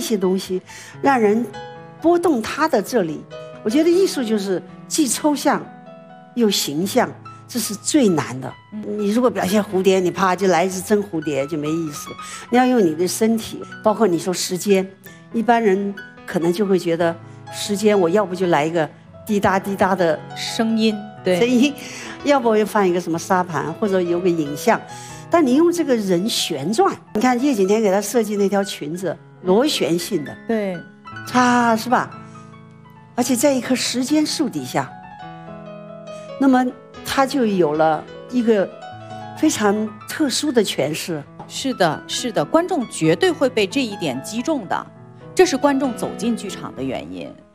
些东西，让人拨动他的这里。我觉得艺术就是既抽象又形象，这是最难的。你如果表现蝴蝶，你啪就来一只真蝴蝶就没意思。你要用你的身体，包括你说时间，一般人可能就会觉得时间，我要不就来一个滴答滴答的声音，对， 声音，要不我就放一个什么沙盘，或者有个影像。但你用这个人旋转，你看叶景天给他设计那条裙子，螺旋性的， 对， 它是吧？而且在一棵时间树底下，那么他就有了一个非常特殊的诠释。 是的，是的，观众绝对会被这一点击中的，这是观众走进剧场的原因。